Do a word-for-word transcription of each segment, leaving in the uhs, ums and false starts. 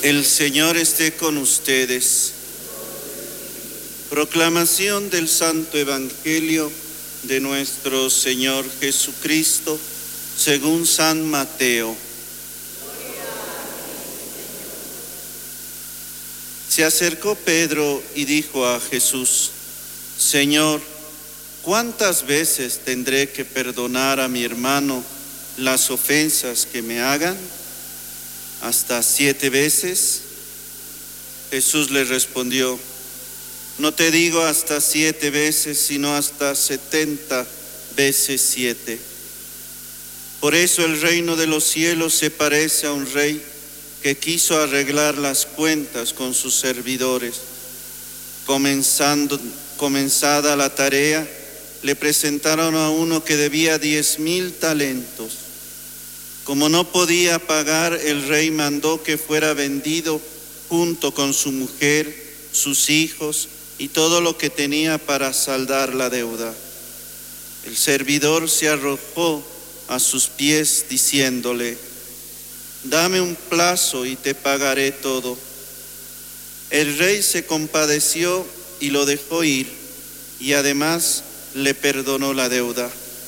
El Señor esté con ustedes. Proclamación del Santo Evangelio de nuestro Señor Jesucristo según San Mateo. Se acercó Pedro y dijo a Jesús: Señor, ¿cuántas veces tendré que perdonar a mi hermano las ofensas que me hagan? ¿Hasta siete veces? Jesús le respondió: no te digo hasta siete veces, sino hasta setenta veces siete. Por eso el reino de los cielos se parece a un rey que quiso arreglar las cuentas con sus servidores. Comenzando, comenzada la tarea, le presentaron a uno que debía diez mil talentos. Como no podía pagar, el rey mandó que fuera vendido junto con su mujer, sus hijos y todo lo que tenía para saldar la deuda. El servidor se arrojó a sus pies diciéndole: dame un plazo y te pagaré todo. El rey se compadeció y lo dejó ir, y además le perdonó la deuda.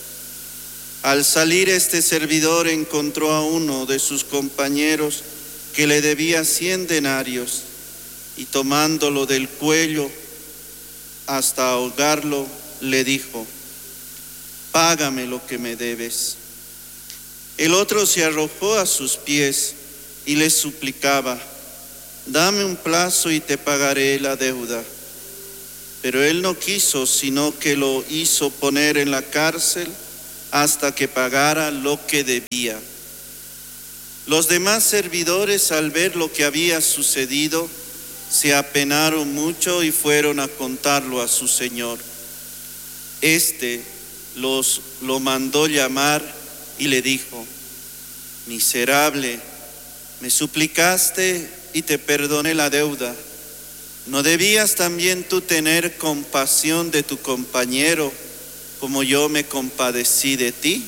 Al salir, este servidor encontró a uno de sus compañeros que le debía cien denarios, y tomándolo del cuello hasta ahogarlo, le dijo: págame lo que me debes. El otro se arrojó a sus pies y le suplicaba: dame un plazo y te pagaré la deuda. Pero él no quiso, sino que lo hizo poner en la cárcel hasta que pagara lo que debía. Los demás servidores, al ver lo que había sucedido, se apenaron mucho y fueron a contarlo a su señor. Este los lo mandó llamar y le dijo: miserable, me suplicaste y te perdoné la deuda. ¿No debías también tú tener compasión de tu compañero, como yo me compadecí de ti?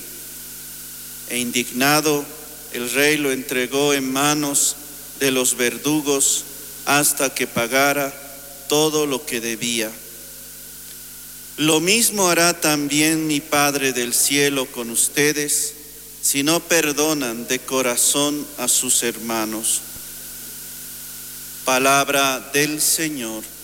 E indignado, el rey lo entregó en manos de los verdugos hasta que pagara todo lo que debía. Lo mismo hará también mi Padre del cielo con ustedes, si no perdonan de corazón a sus hermanos. Palabra del Señor.